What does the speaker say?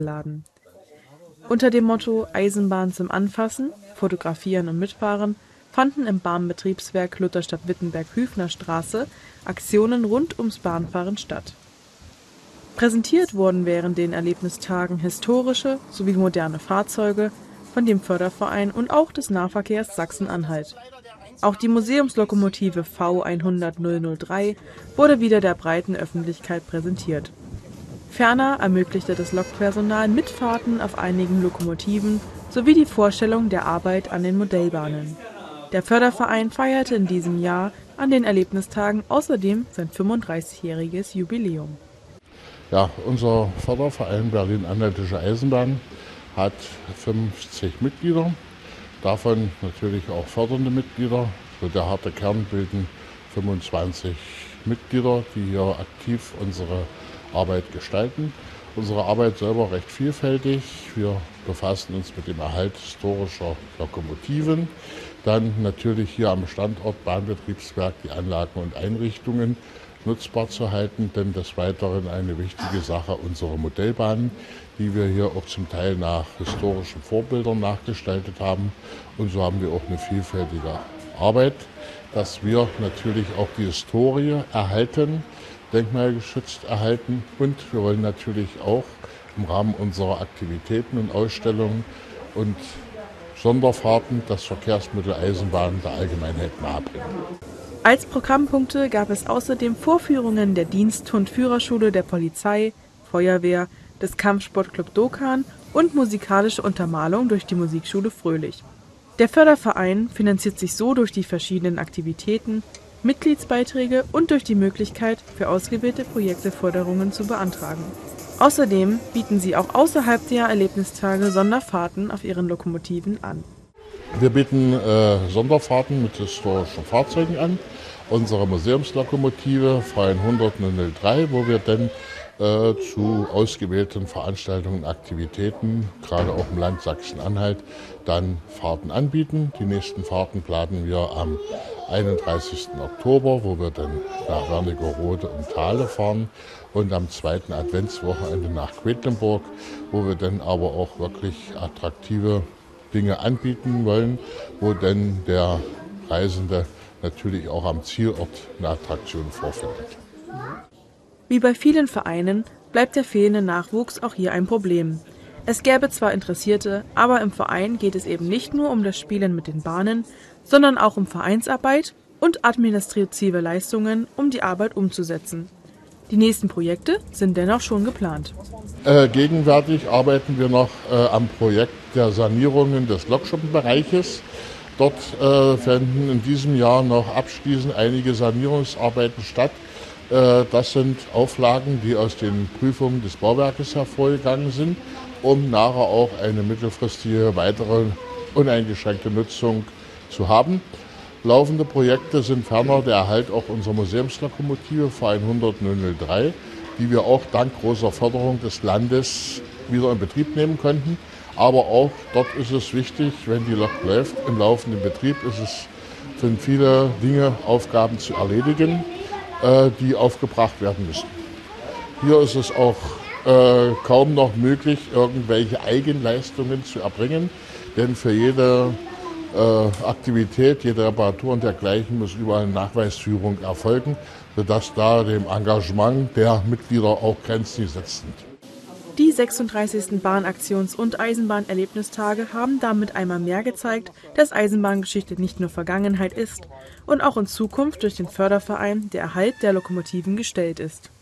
Laden. Unter dem Motto Eisenbahn zum Anfassen, Fotografieren und Mitfahren fanden im Bahnbetriebswerk Lutherstadt-Wittenberg-Hüfner Straße Aktionen rund ums Bahnfahren statt. Präsentiert wurden während den Erlebnistagen historische sowie moderne Fahrzeuge von dem Förderverein und auch des Nahverkehrs Sachsen-Anhalt. Auch die Museumslokomotive V100-003 wurde wieder der breiten Öffentlichkeit präsentiert. Ferner ermöglichte das Lokpersonal Mitfahrten auf einigen Lokomotiven sowie die Vorstellung der Arbeit an den Modellbahnen. Der Förderverein feierte in diesem Jahr an den Erlebnistagen außerdem sein 35-jähriges Jubiläum. Ja, unser Förderverein Berlin-Anhaltische Eisenbahn hat 50 Mitglieder, davon natürlich auch fördernde Mitglieder. So der harte Kern bilden 25 Mitglieder, die hier aktiv unsere Arbeit gestalten. Unsere Arbeit selber recht vielfältig. Wir befassen uns mit dem Erhalt historischer Lokomotiven. Dann natürlich hier am Standort Bahnbetriebswerk die Anlagen und Einrichtungen nutzbar zu halten, denn des Weiteren eine wichtige Sache unsere Modellbahnen, die wir hier auch zum Teil nach historischen Vorbildern nachgestaltet haben. Und so haben wir auch eine vielfältige Arbeit, dass wir natürlich auch die Historie erhalten, denkmalgeschützt erhalten, und wir wollen natürlich auch im Rahmen unserer Aktivitäten und Ausstellungen und Sonderfahrten das Verkehrsmittel Eisenbahn der Allgemeinheit nahebringen. Als Programmpunkte gab es außerdem Vorführungen der Dienst- und Führerschule der Polizei, Feuerwehr, des Kampfsportclub Dokan und musikalische Untermalung durch die Musikschule Fröhlich. Der Förderverein finanziert sich so durch die verschiedenen Aktivitäten, Mitgliedsbeiträge und durch die Möglichkeit, für ausgewählte Projekte Förderungen zu beantragen. Außerdem bieten sie auch außerhalb der Erlebnistage Sonderfahrten auf ihren Lokomotiven an. Wir bieten Sonderfahrten mit historischen Fahrzeugen an. Unsere Museumslokomotive V100-003, wo wir dann zu ausgewählten Veranstaltungen und Aktivitäten, gerade auch im Land Sachsen-Anhalt, dann Fahrten anbieten. Die nächsten Fahrten planen wir am 31. Oktober, wo wir dann nach Wernigerode und Thale fahren, und am 2. Adventswochenende nach Quedlinburg, wo wir dann aber auch wirklich attraktive Dinge anbieten wollen, wo dann der Reisende natürlich auch am Zielort eine Attraktion vorfindet. Wie bei vielen Vereinen bleibt der fehlende Nachwuchs auch hier ein Problem. Es gäbe zwar Interessierte, aber im Verein geht es eben nicht nur um das Spielen mit den Bahnen, sondern auch um Vereinsarbeit und administrative Leistungen, um die Arbeit umzusetzen. Die nächsten Projekte sind dennoch schon geplant. Gegenwärtig arbeiten wir noch am Projekt der Sanierungen des Lokschuppenbereiches. Dort finden in diesem Jahr noch abschließend einige Sanierungsarbeiten statt. Das sind Auflagen, die aus den Prüfungen des Bauwerkes hervorgegangen sind, um nachher auch eine mittelfristige weitere uneingeschränkte Nutzung zu haben. Laufende Projekte sind ferner der Erhalt auch unserer Museumslokomotive V100-003, die wir auch dank großer Förderung des Landes wieder in Betrieb nehmen konnten. Aber auch dort ist es wichtig, wenn die Lok läuft, im laufenden Betrieb sind viele Dinge, Aufgaben zu erledigen, die aufgebracht werden müssen. Hier ist es auch kaum noch möglich, irgendwelche Eigenleistungen zu erbringen, denn für jede Aktivität, jede Reparatur und dergleichen muss überall eine Nachweisführung erfolgen, sodass da dem Engagement der Mitglieder auch Grenzen gesetzt sind. Die 36. Bahnaktions- und Eisenbahnerlebnistage haben damit einmal mehr gezeigt, dass Eisenbahngeschichte nicht nur Vergangenheit ist und auch in Zukunft durch den Förderverein der Erhalt der Lokomotiven gestellt ist.